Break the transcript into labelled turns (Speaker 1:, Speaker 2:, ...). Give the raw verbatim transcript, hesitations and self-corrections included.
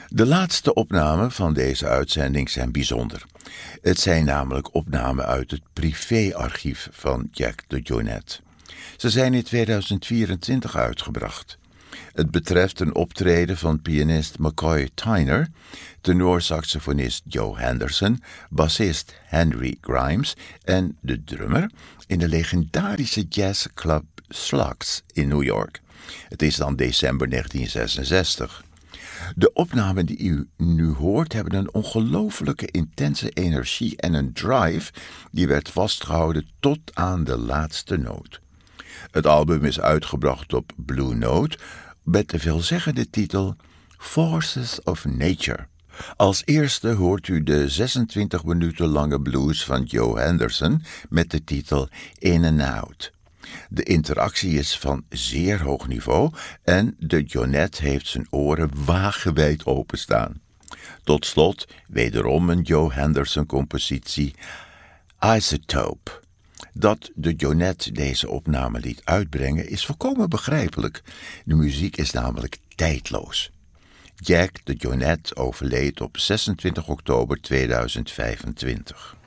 Speaker 1: De laatste opnamen van deze uitzending zijn bijzonder. Het zijn namelijk opnamen uit het privéarchief van Jack DeJohnette. Ze zijn in tweeduizend vierentwintig uitgebracht. Het betreft een optreden van pianist McCoy Tyner, tenorsaxofonist Joe Henderson, bassist Henry Grimes en de drummer in de legendarische jazzclub Slugs in New York. Het is dan december negentien zesenzestig. De opnamen die u nu hoort hebben een ongelooflijke intense energie en een drive die werd vastgehouden tot aan de laatste noot. Het album is uitgebracht op Blue Note met de veelzeggende titel Forces of Nature. Als eerste hoort u de zesentwintig minuten lange blues van Joe Henderson met de titel In and Out. De interactie is van zeer hoog niveau en DeJohnette heeft zijn oren wagenwijd openstaan. Tot slot wederom een Joe Henderson compositie, Isotope. Dat DeJohnette deze opname liet uitbrengen is volkomen begrijpelijk. De muziek is namelijk tijdloos. Jack DeJohnette overleed op zesentwintig oktober tweeduizend vijfentwintig.